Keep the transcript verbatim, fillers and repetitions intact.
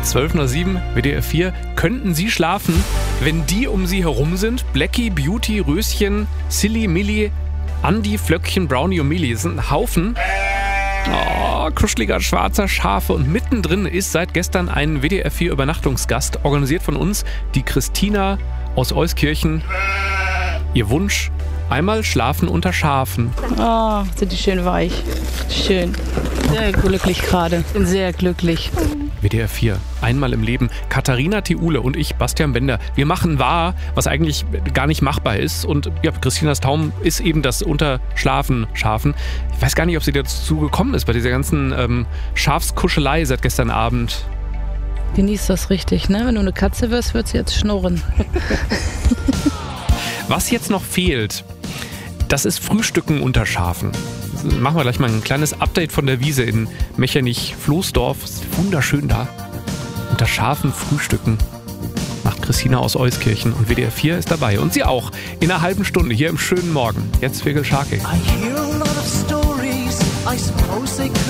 zwölf Uhr sieben, W D R vier. Könnten Sie schlafen, wenn die um Sie herum sind? Blackie, Beauty, Röschen, Silly, Millie, Andi, Flöckchen, Brownie und Millie. Das sind ein Haufen. Oh, kuscheliger schwarzer Schafe. Und mittendrin ist seit gestern ein W D R vier Übernachtungsgast, organisiert von uns, die Christina aus Euskirchen. Ihr Wunsch: einmal schlafen unter Schafen. Oh, sind die schön weich. Schön. Sehr glücklich gerade. Bin sehr glücklich. W D R vier, einmal im Leben. Katharina Thiule und ich, Bastian Bender, wir machen wahr, was eigentlich gar nicht machbar ist. Und ja, Christinas Traum ist eben das Unterschlafen Schafen. Ich weiß gar nicht, ob sie dazu gekommen ist bei dieser ganzen ähm, Schafskuschelei seit gestern Abend. Genieß das richtig, ne? Wenn du eine Katze wirst, wird sie jetzt schnurren. Was jetzt noch fehlt, das ist Frühstücken unter Schafen. Machen wir gleich mal ein kleines Update von der Wiese in Mechernich-Floßdorf. Ist wunderschön da. Unter Schafen frühstücken. Macht Christina aus Euskirchen. Und W D R vier ist dabei. Und sie auch. In einer halben Stunde hier im schönen Morgen. Jetzt Feargal Sharkey.